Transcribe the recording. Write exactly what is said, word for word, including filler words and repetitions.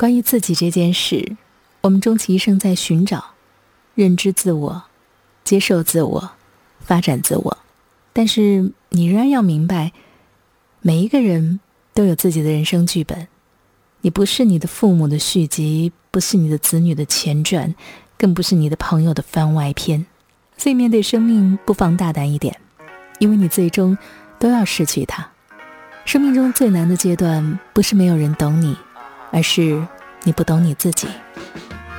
关于自己这件事，我们终其一生在寻找、认知自我、接受自我、发展自我。但是你仍然要明白，每一个人都有自己的人生剧本，你不是你的父母的续集，不是你的子女的前传，更不是你的朋友的番外篇。所以面对生命，不妨大胆一点，因为你最终都要失去它。生命中最难的阶段，不是没有人懂你，而是你不懂你自己。